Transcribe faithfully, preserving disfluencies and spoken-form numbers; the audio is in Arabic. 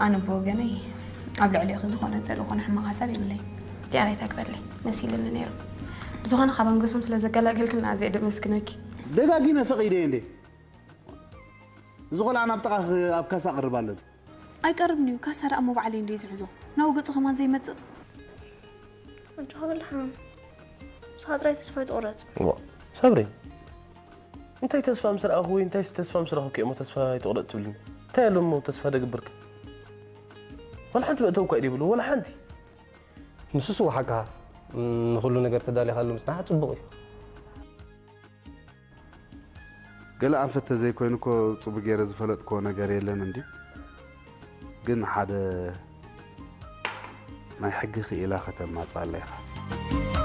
أنا بوجني قبل عليه خزخانة تسأله خانة حما حسابي ولا يا ريت أكبر لي نسيل لنا نيرو بزخانة خبان قسم تلا زكلا قلت لنا عزيز مسكنك دقاقي ما فقيدين دي زغل أنا بتاع أبكاس أقرب على أي قربني وكسر أمو بعلين دي زعزو نو قلت خمان زي ما ت أنت هذا الحام صاد رأيت تسفيت أورد صبري أنت تسفى مسر أخوي أنت تسفى مسر أخوك أمو تسفى تورد تبلي تالو مو تسفى دقبرك ولا حنت بقى توقع يقولوا ولا حنتي نسوسو حقها نقول له نقدر تدالي خلوا مصلحة تبغي قال أنفت زي كونكو صبغي رز فلت كونا غير لنا ندي قلنا حدا ما يحقق إلى ختم ما صار لها